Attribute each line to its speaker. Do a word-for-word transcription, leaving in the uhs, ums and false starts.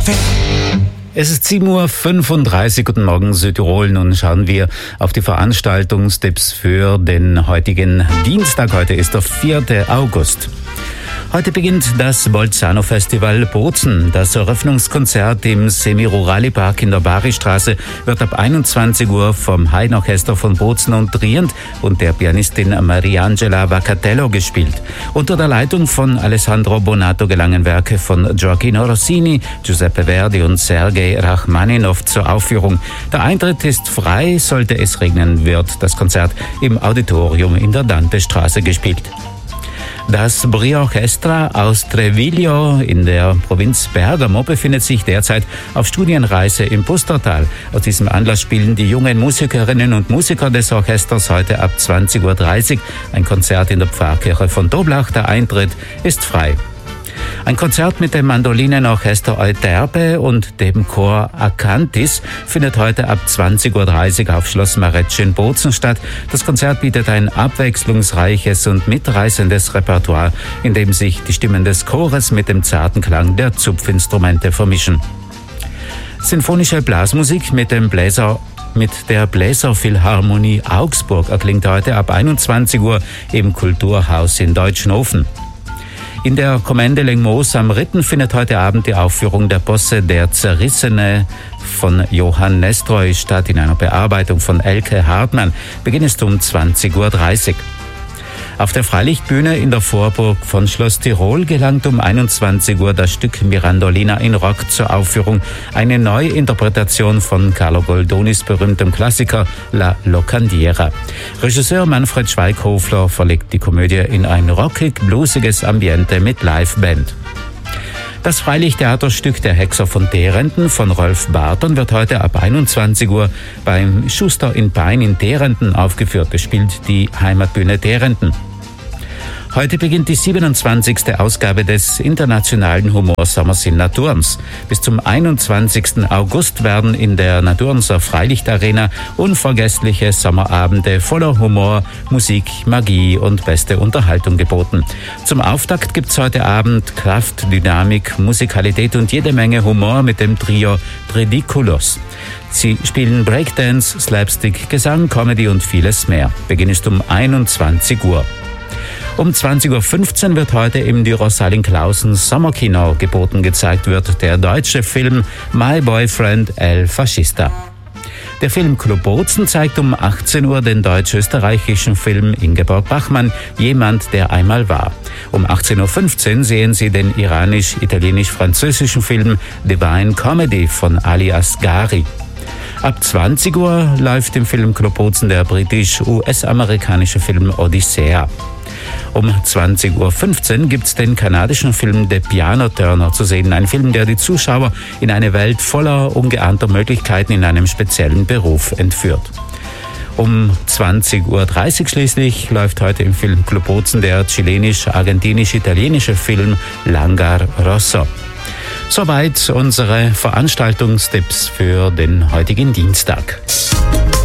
Speaker 1: Es ist sieben Uhr fünfunddreißig, guten Morgen Südtirol. Nun schauen wir auf die Veranstaltungstipps für den heutigen Dienstag. Heute ist der vierte August. Heute beginnt das Bolzano Festival Bozen. Das Eröffnungskonzert im Semi-Rurali-Park in der Baristraße wird ab einundzwanzig Uhr vom Haydn-Orchester von Bozen und Trient und der Pianistin Mariangela Vaccatello gespielt. Unter der Leitung von Alessandro Bonato gelangen Werke von Gioacchino Rossini, Giuseppe Verdi und Sergei Rachmaninow zur Aufführung. Der Eintritt ist frei, sollte es regnen, wird das Konzert im Auditorium in der Dantestraße gespielt. Das Brio Orchestra aus Treviglio in der Provinz Bergamo befindet sich derzeit auf Studienreise im Pustertal. Aus diesem Anlass spielen die jungen Musikerinnen und Musiker des Orchesters heute ab zwanzig Uhr dreißig ein Konzert in der Pfarrkirche von Toblach. Der Eintritt ist frei. Ein Konzert mit dem Mandolinenorchester Euterpe und dem Chor Acantis findet heute ab zwanzig Uhr dreißig auf Schloss Marecce in Bozen statt. Das Konzert bietet ein abwechslungsreiches und mitreißendes Repertoire, in dem sich die Stimmen des Chores mit dem zarten Klang der Zupfinstrumente vermischen. Sinfonische Blasmusik mit dem Bläser Mit der Bläserphilharmonie Augsburg erklingt heute ab einundzwanzig Uhr im Kulturhaus in Deutschnofen. In der Kommende Lengmoos am Ritten findet heute Abend die Aufführung der Posse Der Zerrissene von Johann Nestroy statt in einer Bearbeitung von Elke Hartmann. Beginn ist um zwanzig Uhr dreißig. Auf der Freilichtbühne in der Vorburg von Schloss Tirol gelangt um einundzwanzig Uhr das Stück Mirandolina in Rock zur Aufführung. Eine Neuinterpretation von Carlo Goldonis berühmtem Klassiker La Locandiera. Regisseur Manfred Schweighöfler verlegt die Komödie in ein rockig-bluesiges Ambiente mit Liveband. Das Freilichttheaterstück Der Hexer von Derenden von Rolf Barton wird heute ab einundzwanzig Uhr beim Schuster in Pein in Derenden aufgeführt. Es spielt die Heimatbühne Derenden. Heute beginnt die siebenundzwanzigste Ausgabe des Internationalen Humorsommers in Naturns. Bis zum einundzwanzigsten August werden in der Naturnser Freilichtarena unvergessliche Sommerabende voller Humor, Musik, Magie und beste Unterhaltung geboten. Zum Auftakt gibt's heute Abend Kraft, Dynamik, Musikalität und jede Menge Humor mit dem Trio Tridiculos. Sie spielen Breakdance, Slapstick, Gesang, Comedy und vieles mehr. Beginn ist um einundzwanzig Uhr. Um zwanzig Uhr fünfzehn wird heute im Dürersaal in Klausen Sommerkino geboten. Gezeigt wird der deutsche Film My Boyfriend El Fascista. Der Filmclub Bozen zeigt um achtzehn Uhr den deutsch-österreichischen Film Ingeborg Bachmann, Jemand, der einmal war. Um achtzehn Uhr fünfzehn sehen Sie den iranisch-italienisch-französischen Film Divine Comedy von Ali Asghari. Ab zwanzig Uhr läuft im Filmclub Bozen der britisch-U S-amerikanische Film Odyssea. Um zwanzig Uhr fünfzehn gibt's den kanadischen Film The Piano Turner zu sehen. Ein Film, der die Zuschauer in eine Welt voller ungeahnter Möglichkeiten in einem speziellen Beruf entführt. Um zwanzig Uhr dreißig schließlich läuft heute im Filmclub Bozen der chilenisch-argentinisch-italienische Film Langar Rosso. Soweit unsere Veranstaltungstipps für den heutigen Dienstag.